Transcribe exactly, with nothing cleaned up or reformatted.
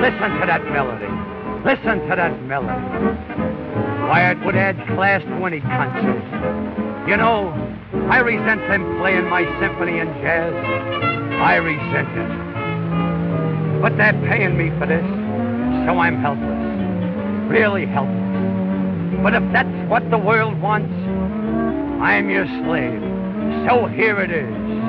Listen to that melody. Listen to that melody. Why, it would add class to any concert. You know, I resent them playing my symphony and jazz. I resent it. But they're paying me for this, so I'm helpless. Really helpless. But if that's what the world wants, I'm your slave. So here it is.